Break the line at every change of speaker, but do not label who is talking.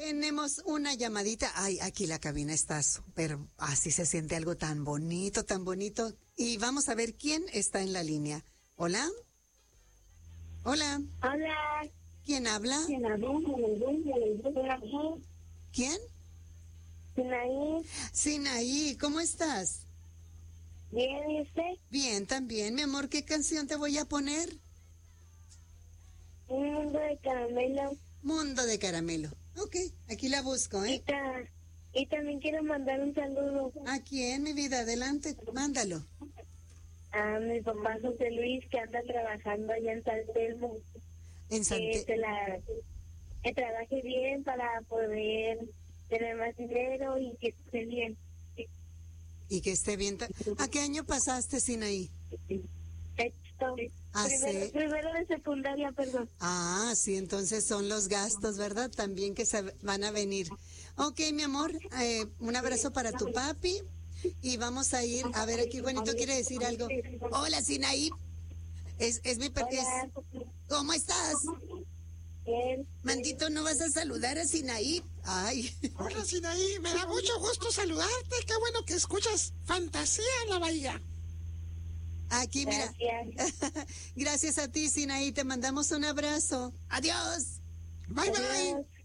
Tenemos una llamadita. Ay, aquí la cabina está súper, así se siente algo tan bonito, tan bonito. Y vamos a ver quién está en la línea. Hola. Hola.
Hola.
¿Quién habla? ¿Quién?
Sinaí.
Sinaí, ¿cómo estás?
Bien, ¿y usted?
Bien, también. Mi amor, ¿qué canción te voy a poner?
Un mundo de caramelo.
Mundo de Caramelo. Ok, aquí la busco, ¿eh?
Y también quiero mandar un saludo
¿A quién, mi vida? Adelante, mándalo.
a mi papá José Luis, que anda trabajando allá en San Telmo.
En
Que trabaje bien para poder tener más dinero y que esté bien.
Y que esté bien. ¿A qué año pasaste, Sinaí?
Sexto.
Hace...
Primero de secundaria, perdón.
Ah, sí, entonces son los gastos, ¿verdad? También que se van a venir. Ok, mi amor, un abrazo para tu papi y vamos a ir a ver aquí. Juanito quiere decir algo. Hola, Sinaí. Es mi
Hola.
¿Cómo estás?
Bien.
Mandito, ¿no vas a saludar a Sinaí? Ay.
Hola, Sinaí, me da mucho gusto saludarte. Qué bueno que escuchas Fantasía en la Bahía.
Aquí, mira.
Gracias.
Gracias a ti, Sinaí. Te mandamos un abrazo. Adiós.
Bye, bye.
Adiós.